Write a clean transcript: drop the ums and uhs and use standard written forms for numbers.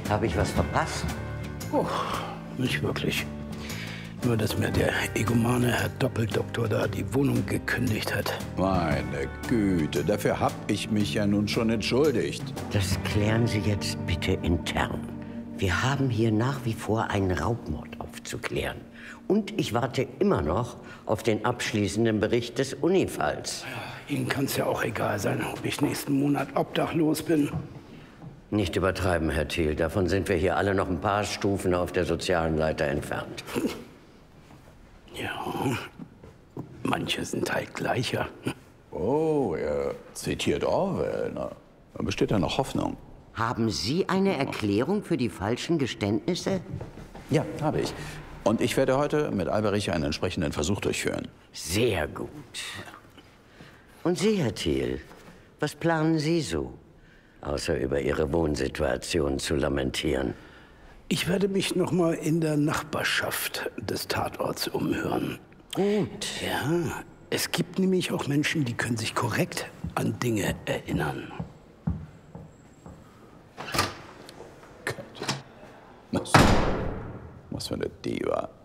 Habe ich was verpasst? Oh, nicht wirklich. Nur, dass mir der egomane Herr Doppeldoktor da die Wohnung gekündigt hat. Meine Güte, dafür hab ich mich ja nun schon entschuldigt. Das klären Sie jetzt bitte intern. Wir haben hier nach wie vor einen Raubmord aufzuklären. Und ich warte immer noch auf den abschließenden Bericht des Unifalls. Ja, Ihnen kann es ja auch egal sein, ob ich nächsten Monat obdachlos bin. Nicht übertreiben, Herr Thiel. Davon sind wir hier alle noch ein paar Stufen auf der sozialen Leiter entfernt. Ja, manche sind halt gleicher. Oh, er zitiert Orwell. Na, da besteht ja noch Hoffnung. Haben Sie eine Erklärung für die falschen Geständnisse? Ja, habe ich. Und ich werde heute mit Alberich einen entsprechenden Versuch durchführen. Sehr gut. Und Sie, Herr Thiel, was planen Sie so, außer über Ihre Wohnsituation zu lamentieren? Ich werde mich noch mal in der Nachbarschaft des Tatorts umhören. Gut. Ja, es gibt nämlich auch Menschen, die können sich korrekt an Dinge erinnern. Was für eine Diva.